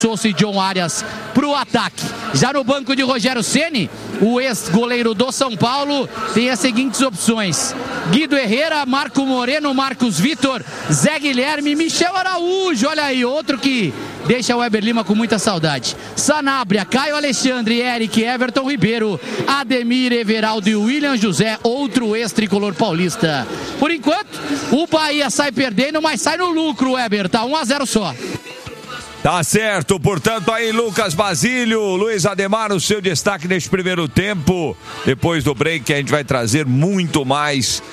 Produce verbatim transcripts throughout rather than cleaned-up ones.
Souza e John Arias para o ataque. Já no banco de Rogério Ceni, o ex-goleiro do São Paulo tem as seguintes opções: Guido Herrera, Marco Moreno, Marcos Vitor, Zé Guilherme, Michel Araújo, olha aí, outro que deixa o Weber Lima com muita saudade. Sanabria, Caio Alexandre, Eric, Everton Ribeiro, Ademir, Everaldo e William José, outro ex-tricolor paulista. Por enquanto, o Bahia sai perdendo, mas sai no lucro, Weber, tá um a zero só. Tá certo, portanto aí Lucas Basílio, Luiz Ademar, o seu destaque neste primeiro tempo. Depois do break a gente vai trazer muito mais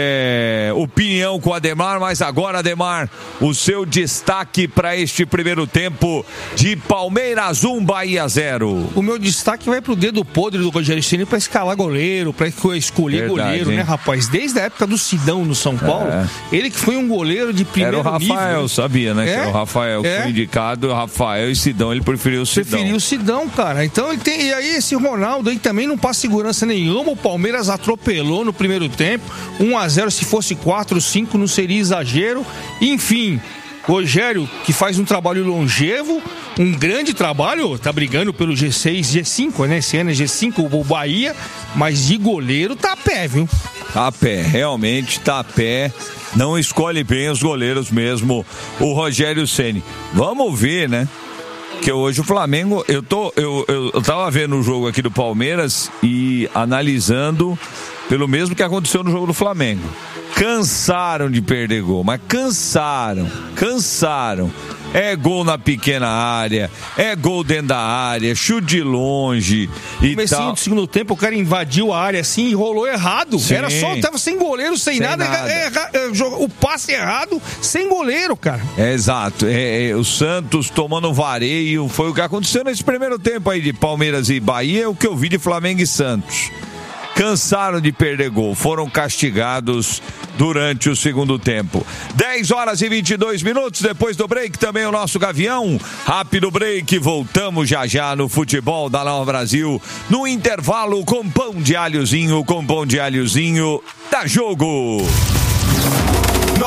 é, opinião com o Ademar, mas agora, Ademar, o seu destaque para este primeiro tempo de Palmeiras um, Bahia zero. O meu destaque vai pro dedo podre do Rogério Ceni para escalar goleiro, para escolher Verdade, goleiro, hein? né, rapaz? Desde a época do Sidão no São Paulo, é. ele que foi um goleiro de primeiro nível. Era o Rafael, nível. sabia, né? É? Que era o Rafael que é? foi indicado, o Rafael e Sidão, ele preferiu o Sidão. Preferiu o Sidão, cara. Então, ele tem, e aí esse Ronaldo aí também não passa segurança nenhuma. O Palmeiras atropelou no primeiro tempo, um a zero, se fosse quatro, cinco não seria exagero. Enfim, Rogério, que faz um trabalho longevo, um grande trabalho, tá brigando pelo G seis, G cinco, né? Esse ano é G cinco, o Bahia, mas de goleiro tá a pé, viu? Tá a pé, realmente tá a pé. Não escolhe bem os goleiros mesmo, o Rogério Ceni. Vamos ver, né? Que hoje o Flamengo, eu tô, eu, eu, eu tava vendo o jogo aqui do Palmeiras e analisando pelo mesmo que aconteceu no jogo do Flamengo. Cansaram de perder gol, mas cansaram, cansaram. É gol na pequena área, é gol dentro da área, chute de longe e comecinho tal. do segundo tempo, o cara invadiu a área assim e rolou errado. Sim. Era só, tava sem goleiro, sem, sem nada. nada. É, é, é, o passe errado, sem goleiro, cara. É, exato. É, é, o Santos tomando vareio, foi o que aconteceu nesse primeiro tempo aí de Palmeiras e Bahia, é o que eu vi de Flamengo e Santos. Cansaram de perder gol, foram castigados durante o segundo tempo. dez horas e vinte e dois minutos, depois do break também o nosso Gavião. Rápido break, voltamos já já no futebol da Nova Brasil, no intervalo com pão de alhozinho, com pão de alhozinho, dá jogo.